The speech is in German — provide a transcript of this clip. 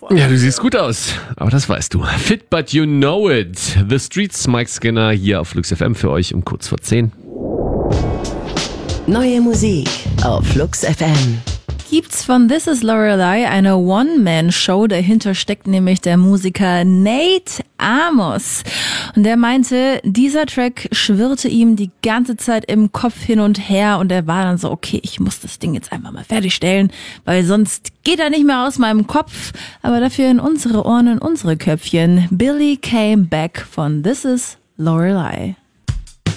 Ja, du siehst gut aus, aber das weißt du. Fit but you know it. The Streets, Mike Skinner hier auf Flux FM für euch um kurz vor 10. Neue Musik auf Flux FM. Gibt's von This Is Lorelei eine One-Man-Show. Dahinter steckt nämlich der Musiker Nate Amos. Und der meinte, dieser Track schwirrte ihm die ganze Zeit im Kopf hin und her. Und er war dann so, okay, ich muss das Ding jetzt einfach mal fertigstellen, weil sonst geht er nicht mehr aus meinem Kopf. Aber dafür in unsere Ohren, in unsere Köpfchen. Billy Came Back von This Is Lorelei.